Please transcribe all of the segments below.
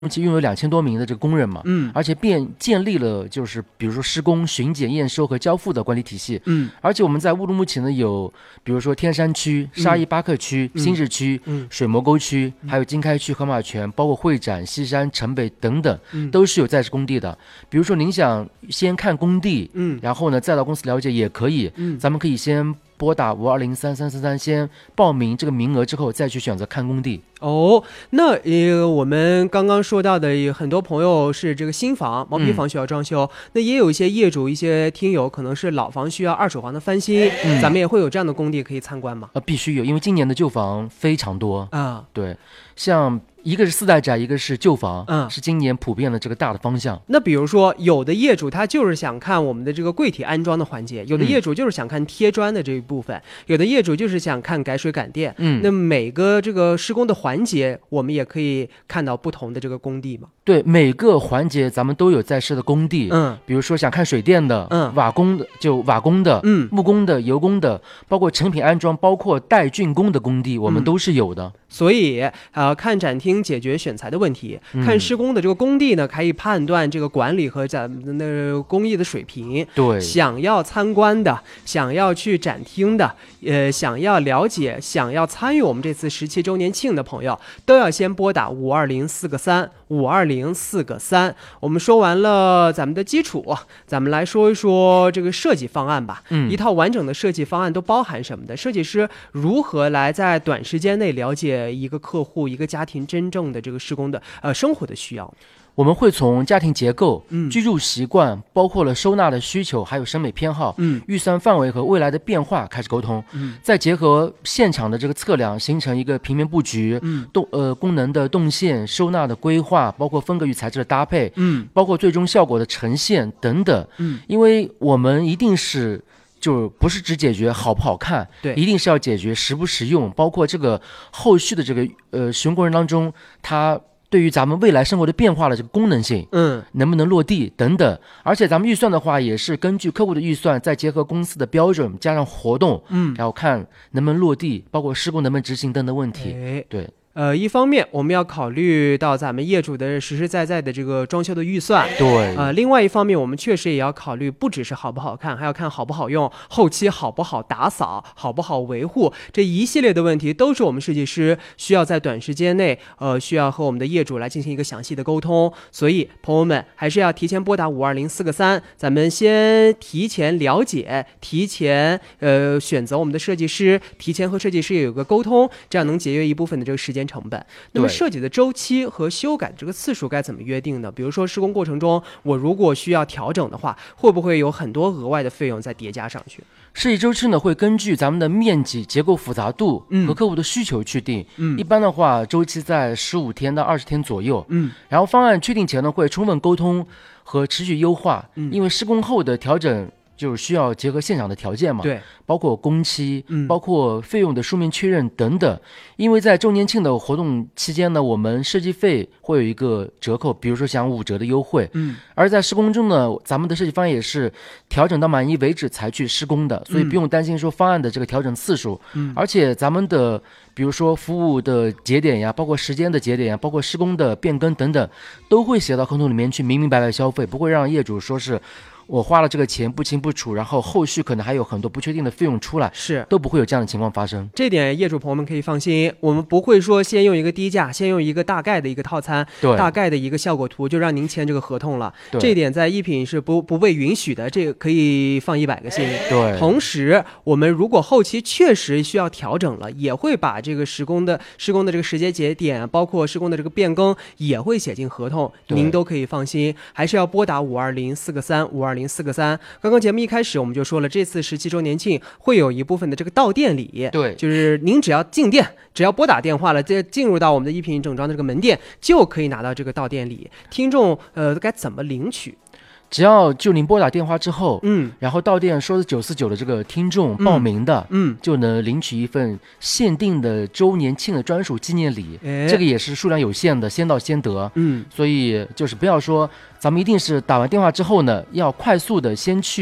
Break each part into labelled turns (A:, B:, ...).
A: 其拥有2000多名的这个工人嘛，而且建立了就是比如说施工、巡检、验收和交付的管理体系，而且我们在乌鲁木齐呢有比如说天山区、沙依巴克区、新市区、水磨沟区，还有经开区、河马泉，包括会展、西山、城北等等，都是有在职工地的。比如说您想先看工地，然后呢再到公司了解也可以，咱们可以先拨打5203333，先报名这个名额之后，再去选择看工地。
B: 哦，那我们刚刚说到的很多朋友是这个新房、毛坯房需要装修，那也有一些业主、一些听友可能是老房需要二手房的翻新，咱们也会有这样的工地可以参观吗？
A: 必须有，因为今年的旧房非常多
B: 啊。
A: 对，像一个是4代宅，一个是旧房，是今年普遍的这个大的方向。
B: 那比如说，有的业主他就是想看我们的这个柜体安装的环节，有的业主就是想看贴砖的这一部分，有的业主就是想看改水感电。那每个这个施工的环节，我们也可以看到不同的这个工地嘛。
A: 对，每个环节咱们都有在设的工地。比如说想看水电的，瓦工的就瓦工的，木工的、油工的，包括成品安装，包括带竣工的工地，我们都是有的。
B: 所以看展厅解决选材的问题，看施工的这个工地呢，可以判断这个管理和咱们的工艺的水平。
A: 对，
B: 想要参观的，想要去展厅的，想要了解、想要参与我们这次17周年庆的朋友，都要先拨打520-4个3，520-4个3。我们说完了咱们的基础，咱们来说一说这个设计方案吧。一套完整的设计方案都包含什么的？设计师如何来在短时间内了解一个客户、一个家庭真正的这个施工的生活的需要？
A: 我们会从家庭结构、居住习惯，包括了收纳的需求，还有审美偏好、预算范围和未来的变化开始沟通，再结合现场的这个测量，形成一个平面布局，功能的动线、收纳的规划，包括风格与材质的搭配，包括最终效果的呈现等等。因为我们一定是就不是只解决好不好看，
B: 对，
A: 一定是要解决实不实用，包括这个后续的这个使用过程当中，它对于咱们未来生活的变化的这个功能性，能不能落地等等。而且咱们预算的话，也是根据客户的预算，再结合公司的标准，加上活动，然后看能不能落地，包括施工能不能执行等等问题。对。
B: 一方面我们要考虑到咱们业主的实实在在的这个装修的预算，
A: 对，
B: 另外一方面我们确实也要考虑，不只是好不好看，还要看好不好用，后期好不好打扫，好不好维护，这一系列的问题都是我们设计师需要在短时间内需要和我们的业主来进行一个详细的沟通。所以朋友们还是要提前拨打520-4个3，咱们先提前了解，提前选择我们的设计师，提前和设计师也有个沟通，这样能节约一部分的这个时间成本。那么设计的周期和修改这个次数该怎么约定呢？比如说施工过程中我如果需要调整的话，会不会有很多额外的费用再叠加上去？
A: 设计周期呢会根据咱们的面积、结构复杂度和客户的需求去定。一般的话周期在15天到20天左右。然后方案确定前呢会充分沟通和持续优化，因为施工后的调整就是需要结合现场的条件嘛，
B: 对，
A: 包括工期，包括费用的书面确认等等。因为在周年庆的活动期间呢，我们设计费会有一个折扣，比如说像5折的优惠。而在施工中呢，咱们的设计方案也是调整到满意为止才去施工的，所以不用担心说方案的这个调整次数。而且咱们的比如说服务的节点呀，包括时间的节点呀，包括施工的变更等等，都会写到合同里面去，明明白白消费，不会让业主说是我花了这个钱不清不楚，然后后续可能还有很多不确定的费用出来，
B: 是
A: 都不会有这样的情况发生。
B: 这点业主朋友们可以放心，我们不会说先用一个低价，先用一个大概的一个套餐，大概的一个效果图就让您签这个合同了。这一点在一品是不被允许的，这个可以放100个心。
A: 对。
B: 同时，我们如果后期确实需要调整了，也会把这个施工的这个时间节点，包括施工的这个变更，也会写进合同，您都可以放心。还是要拨打520-4个3，520-4个3。刚刚节目一开始我们就说了，这次17周年庆会有一部分的这个到店礼，
A: 对，
B: 就是您只要进店，只要拨打电话了，这进入到我们的一品整装的这个门店，就可以拿到这个到店礼。听众该怎么领取？
A: 只要就您拨打电话之后，然后到店说是949的这个听众报名的，就能领取一份限定的周年庆的专属纪念礼。这个也是数量有限的，先到先得。所以就是不要说咱们一定是打完电话之后呢，要快速的先去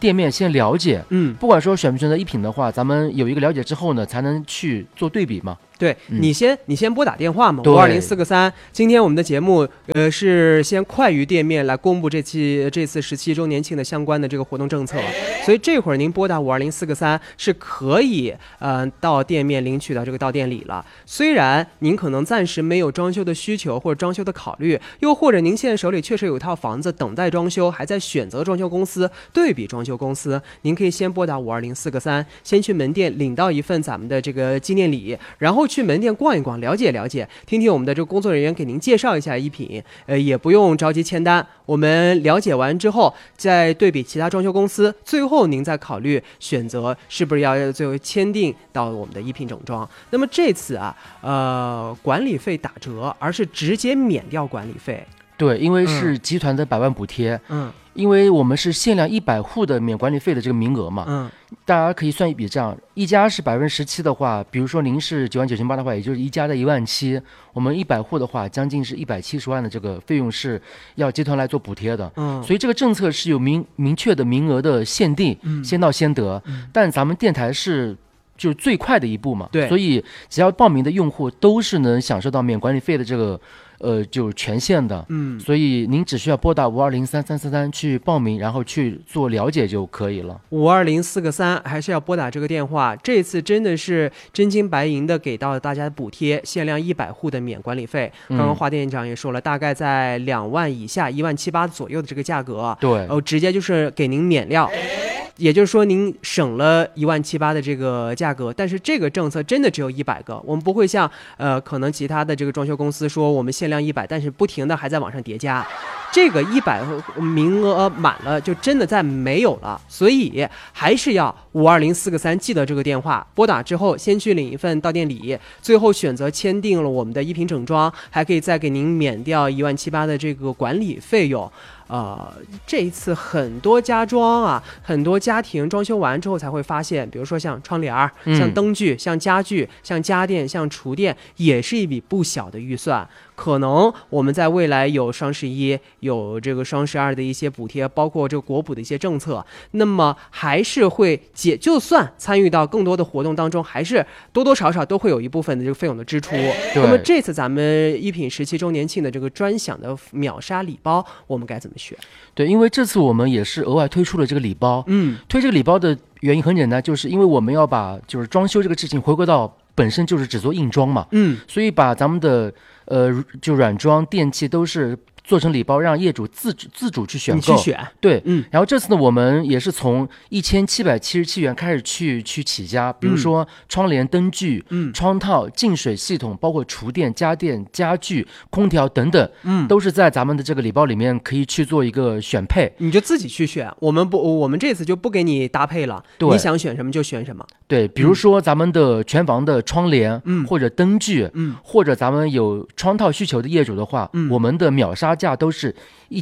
A: 店面先了解，不管说选不选择一品的话，咱们有一个了解之后呢，才能去做对比嘛。
B: 对，你先拨打电话嘛，520-4个3。今天我们的节目是先快鱼店面来公布这次17周年庆的相关的这个活动政策，所以这会儿您拨打520-4个3是可以到店面领取到这个到店礼了。虽然您可能暂时没有装修的需求或者装修的考虑，又或者您现在手里确实有一套房子等待装修，还在选择装修公司、对比装修公司，您可以先拨打520-4个3，先去门店领到一份咱们的这个纪念礼，然后去门店逛一逛，了解了解，听听我们的这个工作人员给您介绍一下一品，也不用着急签单。我们了解完之后，再对比其他装修公司，最后您再考虑选择是不是要最后签订到我们的一品整装。那么这次管理费打折，而是直接免掉管理费。
A: 对，因为是集团的100万补贴，因为我们是限量100户的免管理费的这个名额嘛，大家可以算一笔账，一家是17%的话，比如说您是99800的话，也就是一家的17000，我们100户的话，将近是170万的这个费用是要集团来做补贴的，所以这个政策是有明确的名额的限定，先到先得，但咱们电台是就最快的一步嘛，
B: 对，
A: 所以只要报名的用户都是能享受到免管理费的这个就权限的，所以您只需要拨打520-3333去报名，然后去做了解就可以了。
B: 520-4个3还是要拨打这个电话，这次真的是真金白银的给到大家的补贴，限量100户的免管理费。刚刚华店长也说了，大概在2万以下17800左右的这个价格，
A: 对，
B: 直接就是给您免料。也就是说，您省了17800的这个价格，但是这个政策真的只有100个，我们不会像可能其他的这个装修公司说我们限量100，但是不停的还在往上叠加，这个100名额满了就真的再没有了，所以还是要520-4个3，记得这个电话，拨打之后先去领一份到店礼，最后选择签订了我们的一品整装，还可以再给您免掉17800的这个管理费用。这一次很多家装很多家庭装修完之后才会发现，比如说像窗帘、像灯具、像家具、像家电、像厨电，也是一笔不小的预算。可能我们在未来有双11，有这个双12的一些补贴，包括这个国补的一些政策，那么还是会就算参与到更多的活动当中，还是多多少少都会有一部分的这个费用的支出。那么这次咱们一品17周年庆的这个专享的秒杀礼包，我们该怎么选？
A: 对，因为这次我们也是额外推出了这个礼包。推这个礼包的原因很简单，就是因为我们要把就是装修这个事情回归到本身就是只做硬装嘛，所以把咱们的就软装电器都是做成礼包，让业主自主去选购。
B: 你去选，
A: 对，然后这次呢，我们也是从1777元开始去起家，比如说窗帘、灯具、窗套、净水系统，包括厨电、家电、家具、空调等等，都是在咱们的这个礼包里面可以去做一个选配，
B: 你就自己去选。我们这次就不给你搭配了，你想选什么就选什么。
A: 对，比如说咱们的全房的窗帘，或者灯具，或者咱们有窗套需求的业主的话，我们的秒杀价都是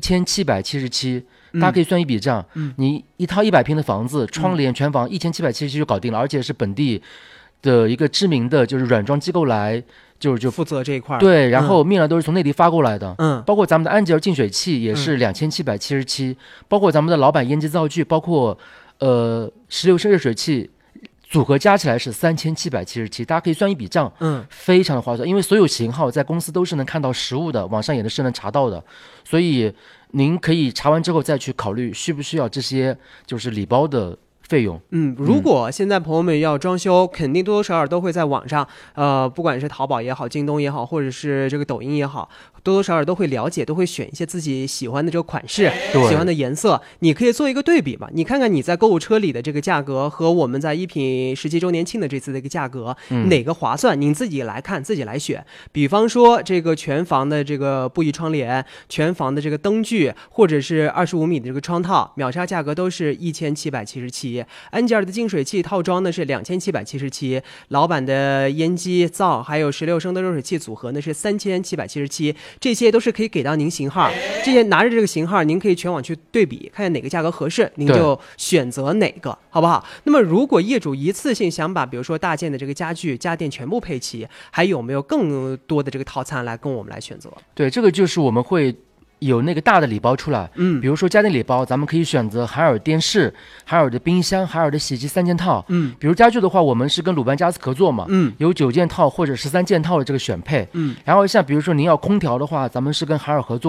A: 1777，大家可以算一笔账，你一套100平的房子，窗帘全房1777就搞定了，而且是本地的一个知名的就是软装机构来就
B: 负责这一块，
A: 对，然后面料都是从内地发过来的，包括咱们的安吉尔净水器也是2777，包括咱们的老板烟机灶具，包括16升热水器。组合加起来是3777，大家可以算一笔账，非常的划算，因为所有型号在公司都是能看到实物的，网上也是能查到的，所以您可以查完之后再去考虑需不需要这些就是礼包的费用。
B: 如果现在朋友们要装修，肯定多多少少都会在网上，不管是淘宝也好，京东也好，或者是这个抖音也好，多多少少都会了解，都会选一些自己喜欢的这个款式，喜欢的颜色，你可以做一个对比嘛。你看看你在购物车里的这个价格和我们在一品17周年庆的这次的一个价格，哪个划算？您自己来看，自己来选。比方说这个全房的这个布艺窗帘，全房的这个灯具，或者是25米的这个窗套，秒杀价格都是1777。安吉尔的净水器套装呢是2777，老板的烟机灶还有16升的热水器组合呢是3777。这些都是可以给到您型号，这些拿着这个型号，您可以全网去对比，看看哪个价格合适，您就选择哪个，好不好？那么如果业主一次性想把比如说大件的这个家具、家电全部配齐，还有没有更多的这个套餐来跟我们来选择？
A: 对，这个就是我们会有那个大的礼包出来，比如说家电礼包，咱们可以选择海尔电视、海尔的冰箱、海尔的洗衣机3件套，比如家具的话，我们是跟鲁班家私合作嘛，有9件套或者13件套的这个选配，然后像比如说您要空调的话，咱们是跟海尔合作。